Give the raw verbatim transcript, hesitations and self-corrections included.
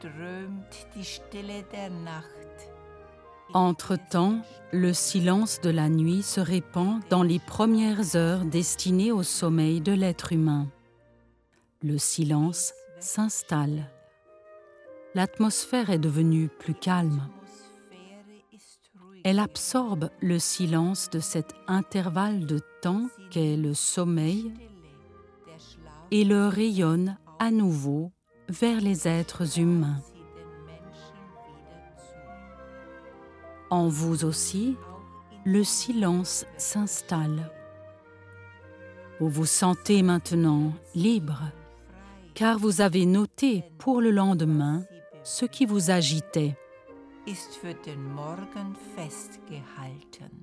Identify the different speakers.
Speaker 1: Entre-temps, le silence de la nuit se répand dans les premières heures destinées au sommeil de l'être humain. Le silence s'installe. L'atmosphère est devenue plus calme. Elle absorbe le silence de cet intervalle de temps qu'est le sommeil et le rayonne à nouveau vers les êtres humains. En vous aussi, le silence s'installe. Vous vous sentez maintenant libre, car vous avez noté pour le lendemain ce qui vous agitait.
Speaker 2: Ist für den Morgen festgehalten.